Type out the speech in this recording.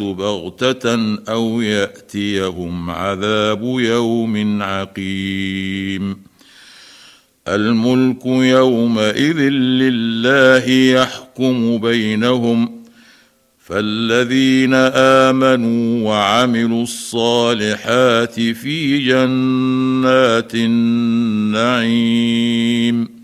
بغته او ياتيهم عذاب يوم عقيم. الملك يومئذ لله يحكم بينهم، فالذين آمنوا وعملوا الصالحات في جنات النعيم